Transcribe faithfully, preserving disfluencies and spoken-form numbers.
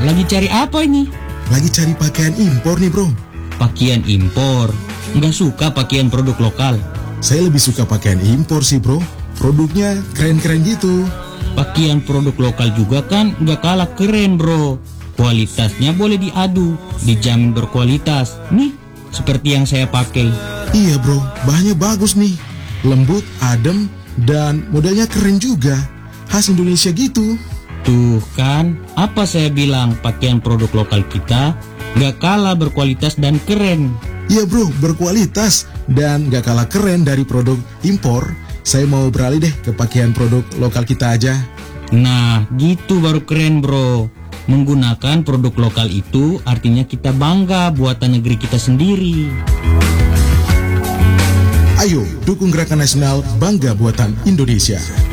lagi cari apa ini? Lagi cari pakaian impor nih bro. Pakaian impor? Nggak suka pakaian produk lokal? Saya lebih suka pakaian impor sih bro. Produknya keren-keren gitu. Pakaian produk lokal juga kan nggak kalah keren bro. Kualitasnya boleh diadu, dijamin berkualitas. Nih, seperti yang saya pakai. Iya bro, bahannya bagus nih. Lembut, adem, dan modelnya keren juga. Khas Indonesia gitu. Tuh kan, apa saya bilang, pakaian produk lokal kita nggak kalah berkualitas dan keren. Iya bro, berkualitas dan nggak kalah keren dari produk impor. Saya mau beralih deh ke pakaian produk lokal kita aja. Nah, gitu baru keren bro. Menggunakan produk lokal itu artinya kita bangga buatan negeri kita sendiri. Ayo, dukung Gerakan Nasional Bangga Buatan Indonesia.